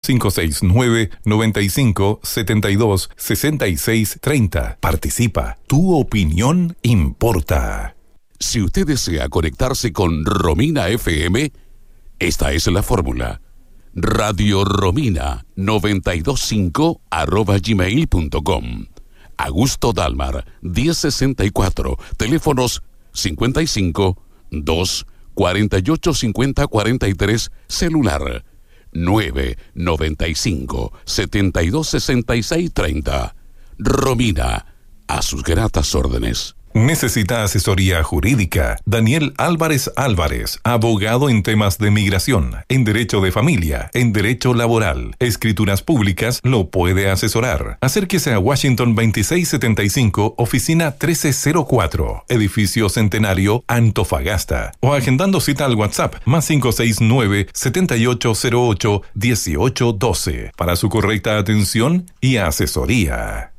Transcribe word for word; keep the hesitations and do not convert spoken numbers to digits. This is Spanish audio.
cinco seis nueve, nueve cinco, siete dos, seis seis tres cero. Participa. Tu opinión importa. Si usted desea conectarse con Romina F M, esta es la fórmula. Radio Romina noventa y dos punto cinco arroba gmail punto com. Augusto Dalmar, diez sesenta y cuatro, teléfonos cincuenta y cinco, dos, cuarenta y ocho, cincuenta, cuarenta y tres, celular nueve, noventa y cinco, setenta y dos, sesenta y seis, treinta. Romina, a sus gratas órdenes. ¿Necesita asesoría jurídica? Daniel Álvarez Álvarez, abogado en temas de migración, en derecho de familia, en derecho laboral, escrituras públicas, lo puede asesorar. Acérquese a Washington veintiséis setenta y cinco, oficina trece cero cuatro, edificio Centenario, Antofagasta. O agendando cita al WhatsApp, más cinco seis nueve, siete ocho cero ocho, uno ocho uno dos, para su correcta atención y asesoría.